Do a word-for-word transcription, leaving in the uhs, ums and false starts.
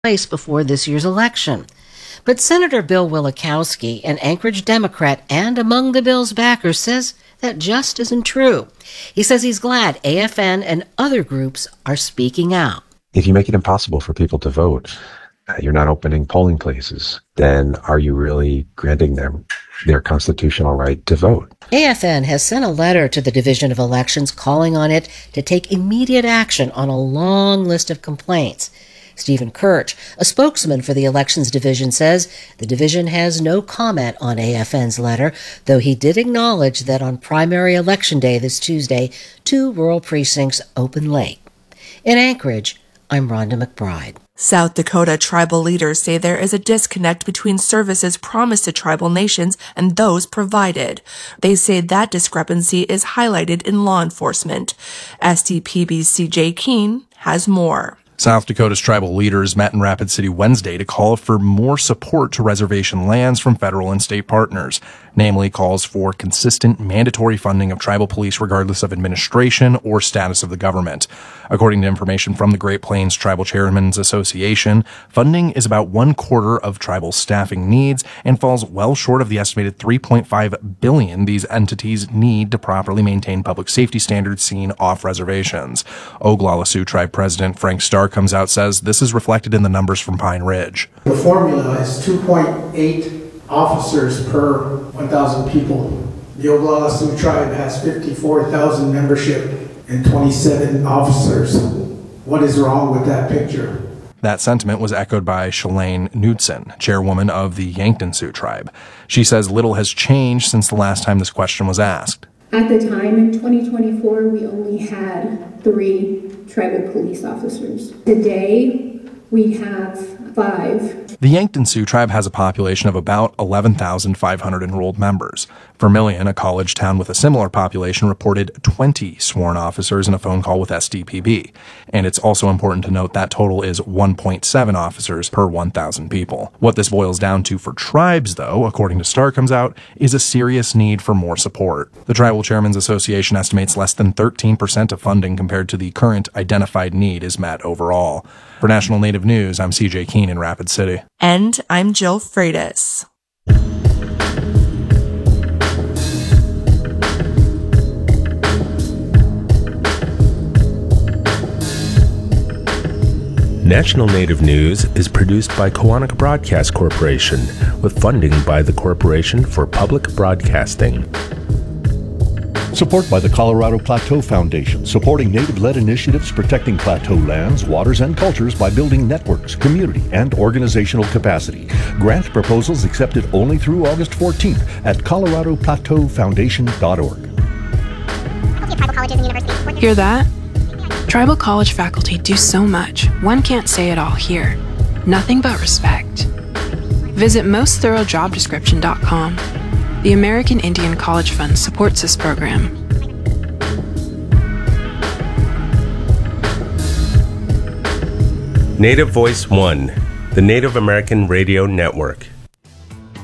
place before this year's election. But Senator Bill Wielechowski, an Anchorage Democrat and among the bill's backers, says that just isn't true. He says he's glad A F N and other groups are speaking out. If you make it impossible for people to vote, uh, you're not opening polling places, then are you really granting them their constitutional right to vote? A F N has sent a letter to the Division of Elections calling on it to take immediate action on a long list of complaints. Stephen Kirch, a spokesman for the Elections Division, says the division has no comment on A F N's letter, though he did acknowledge that on primary election day this Tuesday, two rural precincts open late. In Anchorage, I'm Rhonda McBride. South Dakota tribal leaders say there is a disconnect between services promised to tribal nations and those provided. They say that discrepancy is highlighted in law enforcement. S D P B's C J Keene has more. South Dakota's tribal leaders met in Rapid City Wednesday to call for more support to reservation lands from federal and state partners, namely calls for consistent mandatory funding of tribal police regardless of administration or status of the government. According to information from the Great Plains Tribal Chairmen's Association, funding is about one quarter of tribal staffing needs and falls well short of the estimated three point five billion dollars these entities need to properly maintain public safety standards seen off reservations. Oglala Sioux Tribe President Frank Starr comes out says this is reflected in the numbers from Pine Ridge. The formula is two point eight officers per one thousand people. The Oglala Sioux Tribe has fifty-four thousand membership and twenty-seven officers. What is wrong with that picture? That sentiment was echoed by Shalane Knudsen, chairwoman of the Yankton Sioux Tribe. She says little has changed since the last time this question was asked. At the time in twenty twenty-four, we only had three tribal police officers. Today, we have five. The Yankton Sioux Tribe has a population of about eleven thousand five hundred enrolled members. Vermilion, a college town with a similar population, reported twenty sworn officers in a phone call with S D P B. And it's also important to note that total is one point seven officers per one thousand people. What this boils down to for tribes, though, according to Star Comes Out, is a serious need for more support. The Tribal Chairmen's Association estimates less than thirteen percent of funding compared to the current identified need is met overall. For National Native News, I'm C J Keene in Rapid City. And I'm Jill Freitas. National Native News is produced by Koahnic Broadcast Corporation with funding by the Corporation for Public Broadcasting. Support by the Colorado Plateau Foundation, supporting Native-led initiatives protecting plateau lands, waters, and cultures by building networks, community, and organizational capacity. Grant proposals accepted only through August fourteenth at colorado plateau foundation dot org. Hear that? Tribal college faculty do so much, one can't say it all here. Nothing but respect. Visit most thorough job description dot com. The American Indian College Fund supports this program. Native Voice One, the Native American Radio Network.